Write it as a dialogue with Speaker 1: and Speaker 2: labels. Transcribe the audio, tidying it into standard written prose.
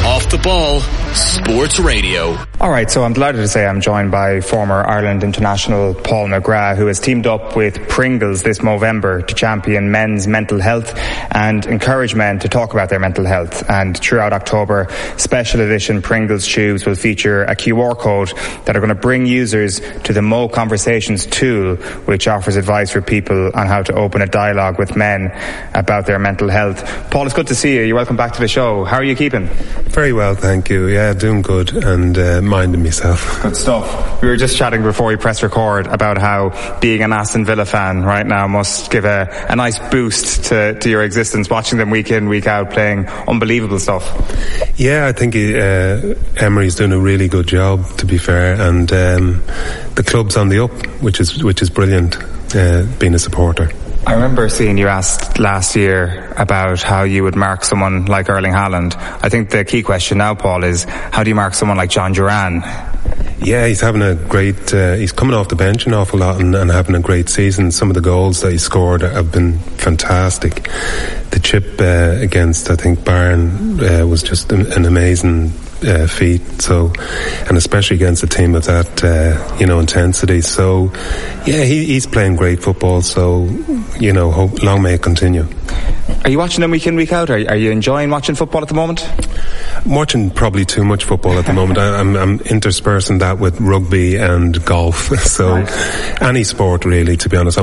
Speaker 1: Off the Ball Sports Radio.
Speaker 2: Alright, so I'm delighted to say I'm joined by former Ireland international Paul McGrath, who has teamed up with Pringles this November to champion men's mental health and encourage men to talk about their mental health. And throughout October, special edition Pringles tubes will feature a QR code that are going to bring users to the Mo Conversations tool, which offers advice for people on how to open a dialogue with men about their mental health. Paul, it's good to see you. You're welcome back to the show. How are you keeping?
Speaker 3: Very well, thank you. Yeah, doing good and minding myself.
Speaker 2: Good stuff. We were just chatting before we press record about how being an Aston Villa fan right now must give a nice boost to your existence, watching them week in, week out, playing unbelievable stuff.
Speaker 3: Yeah, I think Emery's doing a really good job, to be fair, and the club's on the up, which is brilliant, being a supporter.
Speaker 2: I remember seeing you asked last year about how you would mark someone like Erling Haaland. I think the key question now, Paul, is how do you mark someone like John Duran?
Speaker 3: Yeah, he's having a great, he's coming off the bench an awful lot and having a great season. Some of the goals that he scored have been fantastic. The chip against, I think, Bayern was just an amazing feat, so, and especially against a team of that intensity. So yeah, he's playing great football, so hope long may it continue.
Speaker 2: Are you watching them week in, week out? Are you enjoying watching football at the moment?
Speaker 3: I'm watching probably too much football at the moment. I'm interspersing that with rugby and golf, so any sport really, to be honest.